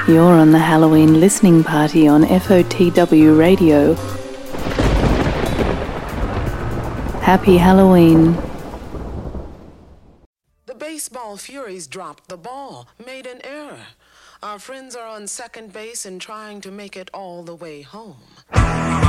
You're on the Halloween listening party on FOTW Radio. Happy Halloween. The baseball Furies dropped the ball, made an error. Our friends are on second base and trying to make it all the way home.